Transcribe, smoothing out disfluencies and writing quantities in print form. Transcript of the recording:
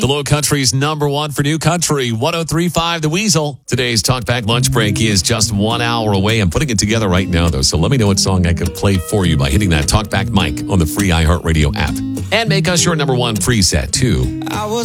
The Low Country's number one for new country, 103.5 The Weasel. Today's Talkback Lunch Break is just 1 hour away. I'm putting it together right now, though, so let me know what song I could play for you by hitting that Talkback mic on the free iHeartRadio app. And make us your number one preset, too.